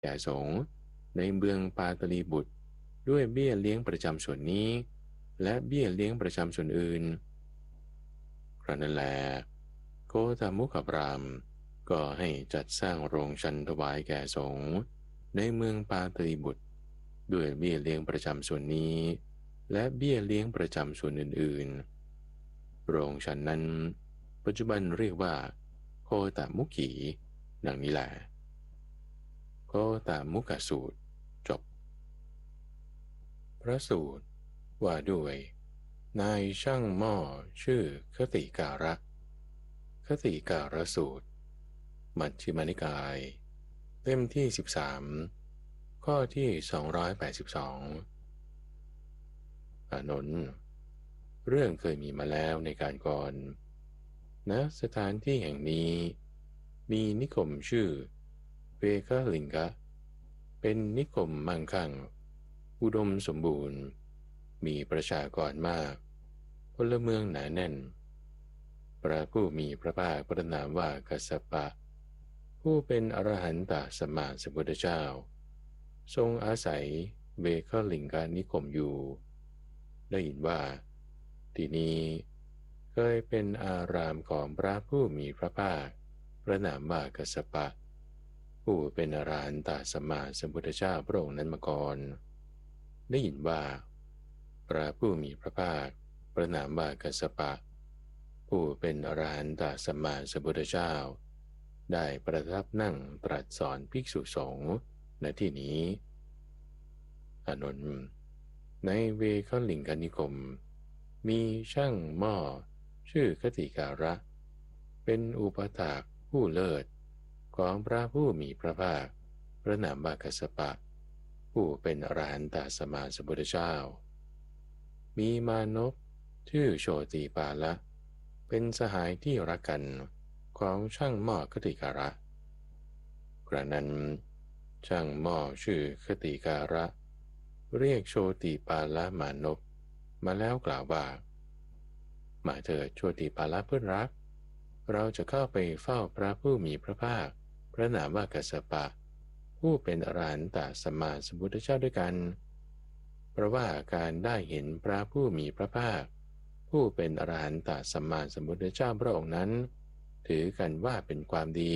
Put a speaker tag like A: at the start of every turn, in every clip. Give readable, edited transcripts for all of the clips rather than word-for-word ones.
A: แก่สงฆ์ในเมืองปาตลีบุตรด้วยเบี้ยเลี้ยงประจำส่วนนี้และเบี้ยเลี้ยงประจำส่วนอื่นครั้นนั้นแลโกตามุขพรามก็ให้จัดสร้างโรงชันถวายแก่สงฆ์ในเมืองปาตลีบุตรด้วยเบี้ยเลี้ยงประจำส่วนนี้และเบี้ยเลี้ยงประจำส่วนอื่นๆโรงชันนั้นปัจจุบันเรียกว่าโคตามุขีดังนี้แหละโคตามุขสูตรจบพระสูตรว่าด้วยนายช่างหม้อชื่อคติการะคติการะสูตรมัชฌิมานิกายเล่มที่13ข้อที่282อานนท์เรื่องเคยมีมาแล้วในการก่อนณสถานที่แห่งนี้มีนิคมชื่อเวคลิงกะเป็นนิคมมั่งคั่งอุดมสมบูรณ์มีประชากรมากพลเมืองหนาแน่นพระผู้มีพระภาคพระนามว่ากัสสปะผู้เป็นอรหันตสัมมาสัมพุทธเจ้าทรงอาศัยเวคลิงกานิคมอยู่ได้ยินว่าที่นี้เคยเป็นอารามของพระผู้มีพระภาคพระนามว่ากัสสปะผู้เป็นอรหันตสัมมาสัมพุทธเจ้าพระองค์นั้นมาก่อนได้ยินว่าพระผู้มีพระภาคพระนามว่ากัสสปะผู้เป็นอรหันตสัมมาสัมพุทธเจ้าได้ประทับนั่งตรัสสอนภิกษุสงฆ์ณที่นี้อานนท์ในเวคลิงกนิคมมีช่างหม้อชื่อคติการะเป็นอุปถากผู้เลิศของพระผู้มีพระภาคพระนามว่ากัสสปะผู้เป็นอรหันตสัมมาสัมพุทธเจ้ามีมานพชื่อโชติปาละเป็นสหายที่รักกันของช่างหม้อคติการะกระนั้นช่างหม้อชื่อคติการะเรียกโชติปาละมานพมาแล้วกล่าวว่ามาเถิดโชติปาละเพื่อนรักเราจะเข้าไปเฝ้าพระผู้มีพระภาคพระนามว่ากัสสปะผู้เป็นอรหันตสัมมาสัมพุทธเจ้าด้วยกันเพราะว่าการได้เห็นพระผู้มีพระภาคผู้เป็นอรหันตสัมมาสัมพุทธเจ้าพระองค์นั้นถือกันว่าเป็นความดี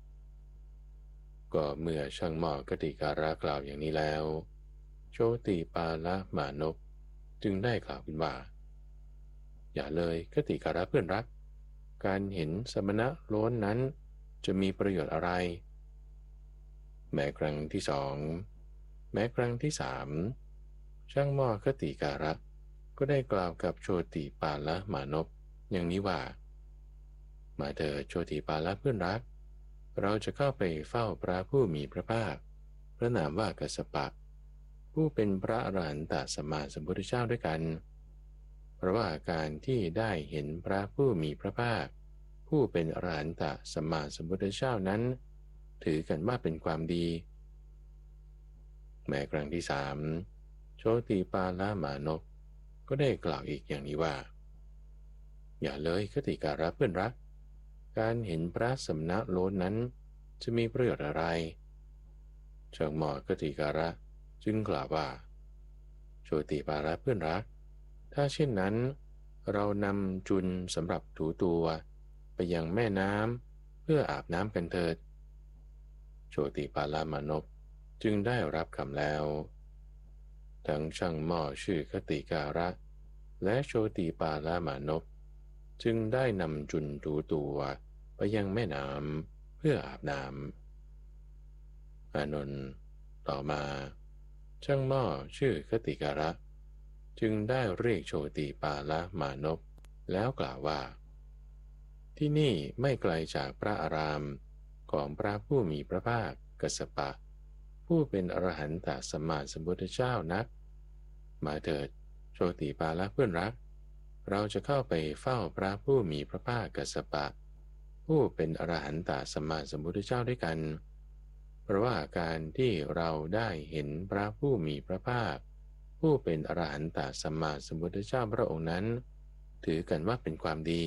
A: ก็เมื่อช่างหม้อกติการะกล่าวอย่างนี้แล้วโชติปาละมานพจึงได้กล่าวขึ้นว่าอย่าเลยคติการะเพื่อนรักการเห็นสมณะโล้นนั้นจะมีประโยชน์อะไรแม้ครั้งที่สองแม้ครั้งที่สามช่างหม้อคติการะก็ได้กล่าวกับโชติปาละมานพอย่างนี้ว่ามาเถิดโชติปาละเพื่อนรักเราจะเข้าไปเฝ้าพระผู้มีพระภาคพระนามว่ากัสสปะผู้เป็นพระอรหันตสัมมาสัมพุทธเจ้าด้วยกันเพราะว่าการที่ได้เห็นพระผู้มีพระภาคผู้เป็นอรหันตสัมมาสัมพุทธเจ้านั้นถือกันว่าเป็นความดีแม้ครั้งที่สามโชติปาละมานพก็ได้กล่าวอีกอย่างนี้ว่าอย่าเลยคติการะเพื่อนรักการเห็นพระสมณะโล้นนั้นจะมีประโยชน์อะไรช่างหม้อคติการะจึงกล่าวว่าโชติปาละเพื่อนรักถ้าเช่นนั้นเรานำจุลสำหรับถูตัวไปยังแม่น้ำเพื่ออาบน้ำกันเถิดโชติปาละมานพจึงได้รับคำแล้วทั้งช่างหม้อชื่อคติการะและโชติปาละมานพจึงได้นำจุลถูตัวไปยังแม่น้ำเพื่ออาบน้ำอานนท์ต่อมาช่างหม้อชื่อคติการะจึงได้เรียกโชติปาละมานพแล้วกล่าวว่าที่นี่ไม่ไกลจากพระอารามของพระผู้มีพระภาคกัสสปะผู้เป็นอรหันตสัมมาสัมพุทธเจ้านักมาเถิดโชติปาละเพื่อนรักเราจะเข้าไปเฝ้าพระผู้มีพระภาคกัสสปะผู้เป็นอรหันตสัมมาสัมพุทธเจ้าด้วยกันเพราะว่าการที่เราได้เห็นพระผู้มีพระภาคผู้เป็นอรหันตสัมมาสัมพุทธเจ้าพระองค์นั้นถือกันว่าเป็นความดี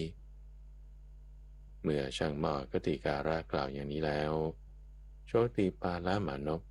A: เมื่อช่างหม้อคติการะกล่าวอย่างนี้แล้วโชติปาละมานพ